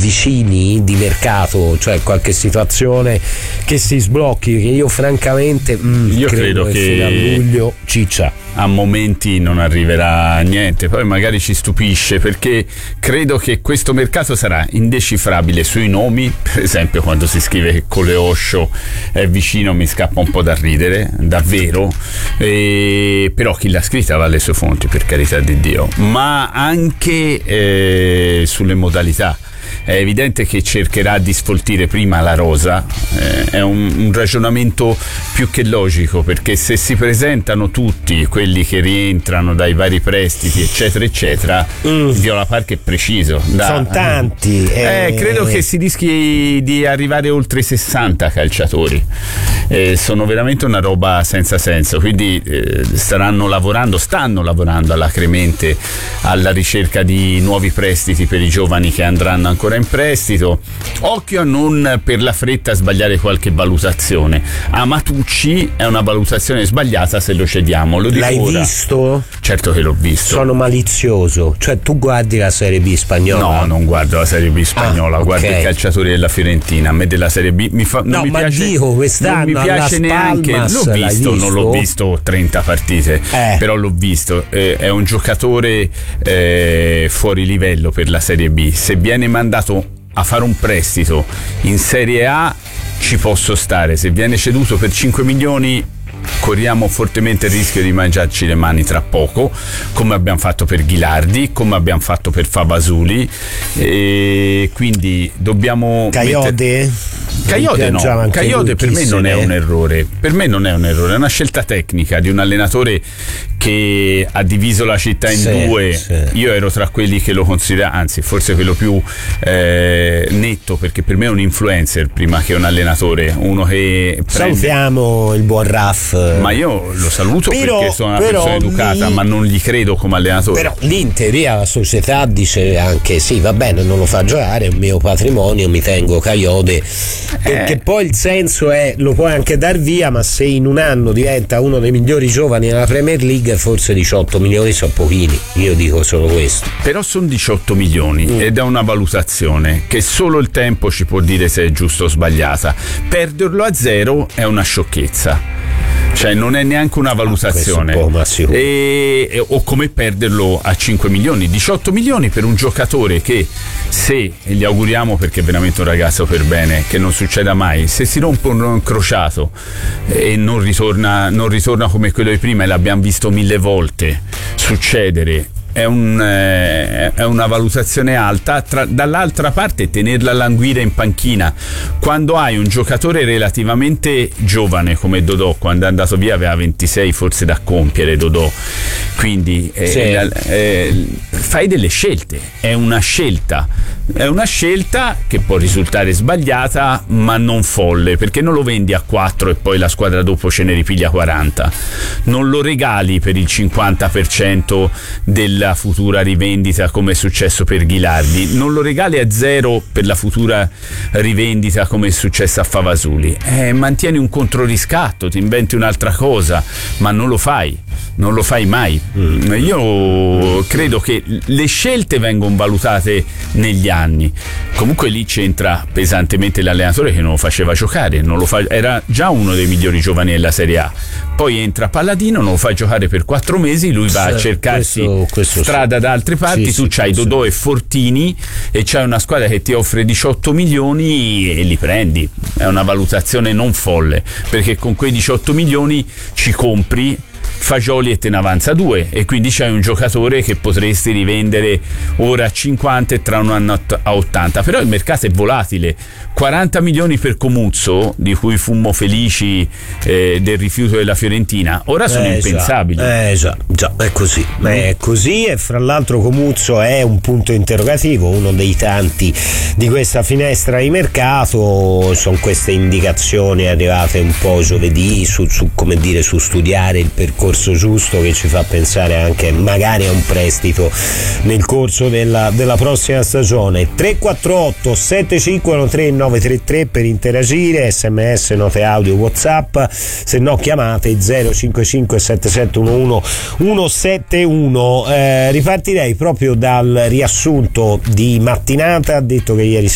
vicini di mercato, cioè qualche situazione che si sblocchi, che io francamente credo che fino a luglio ciccia. A momenti non arriverà niente, poi magari ci stupisce, perché credo che questo mercato sarà indecifrabile sui nomi. Per esempio, quando si scrive che Coleoscio è vicino mi scappa un po' da ridere, davvero, però chi l'ha scritta va alle sue fonti, per carità di Dio, ma anche sulle modalità. È evidente che cercherà di sfoltire prima la rosa, è un ragionamento più che logico, perché se si presentano tutti quelli che rientrano dai vari prestiti eccetera eccetera, Viola Park è preciso. Sono tanti. Credo che si rischi di arrivare oltre 60 calciatori, sono veramente una roba senza senso, quindi stanno lavorando alacremente alla ricerca di nuovi prestiti per i giovani che andranno ancora in prestito. Occhio a non per la fretta sbagliare qualche valutazione. Amatucci è una valutazione sbagliata se lo cediamo, lo dico. L'hai ora. Visto? Certo che l'ho visto. Sono malizioso, cioè tu guardi la Serie B spagnola? No, non guardo la Serie B spagnola, guardo i calciatori della Fiorentina. A me della Serie B non mi piace. Dico, quest'anno non mi piace neanche. L'ho visto, non l'ho visto 30 partite, però l'ho visto. È un giocatore fuori livello per la Serie B. Se viene mandato a fare un prestito in Serie A ci posso stare, se viene ceduto per 5 milioni corriamo fortemente il rischio di mangiarci le mani tra poco, come abbiamo fatto per Ghilardi, come abbiamo fatto per Favasuli, e quindi dobbiamo Caiode no, Caiode per me non è un errore, è una scelta tecnica di un allenatore che ha diviso la città in due. Io ero tra quelli che lo considera, anzi forse quello più netto, perché per me è un influencer prima che un allenatore, uno che salutiamo il buon Raff, ma io lo saluto perché sono una persona educata, ma non gli credo come allenatore. Però lì in teoria la società dice anche sì, va bene, non lo fa giocare, è un mio patrimonio, mi tengo Caiode, perché poi il senso è lo puoi anche dar via, ma se in un anno diventa uno dei migliori giovani nella Premier League forse 18 milioni sono pochini, io dico solo questo. Però sono 18 milioni ed è una valutazione che solo il tempo ci può dire se è giusta o sbagliata. Perderlo a zero è una sciocchezza, cioè non è neanche una valutazione, o come perderlo a 5 milioni, 18 milioni per un giocatore che, se, e gli auguriamo perché è veramente un ragazzo per bene, che non succeda mai, se si rompe un crociato e non ritorna come quello di prima, e l'abbiamo visto 1000 volte succedere, è una valutazione alta. Dall'altra parte tenerla a languire in panchina quando hai un giocatore relativamente giovane come Dodò, quando è andato via aveva 26 forse da compiere Dodò, quindi fai delle scelte, è una scelta che può risultare sbagliata ma non folle, perché non lo vendi a 4 e poi la squadra dopo ce ne ripiglia 40, non lo regali per il 50% della futura rivendita come è successo per Ghilardi, non lo regali a 0 per la futura rivendita come è successo a Favasuli, mantieni un controriscatto, ti inventi un'altra cosa, ma non lo fai mai. Io credo che le scelte vengono valutate negli anni, comunque lì c'entra pesantemente l'allenatore che non lo faceva giocare, era già uno dei migliori giovani della Serie A, poi entra Palladino, non lo fai giocare per 4 mesi, lui va a cercarsi strada da altre parti, tu c'hai Dodò e Fortini e c'hai una squadra che ti offre 18 milioni e li prendi. È una valutazione non folle, perché con quei 18 milioni ci compri Fagioli e te ne avanza 2, e quindi c'hai un giocatore che potresti rivendere ora a 50 e tra un anno a 80. Però il mercato è volatile. 40 milioni per Comuzzo, di cui fummo felici del rifiuto della Fiorentina, ora sono impensabili. Già, è così. È così, e fra l'altro Comuzzo è un punto interrogativo, uno dei tanti di questa finestra di mercato. Sono queste indicazioni arrivate un po' giovedì su studiare il percorso giusto, che ci fa pensare anche magari a un prestito nel corso della prossima stagione. 348 751 933 per interagire, sms, note audio, WhatsApp, se no chiamate 055 7711 171. Ripartirei proprio dal riassunto di mattinata. Ha detto che ieri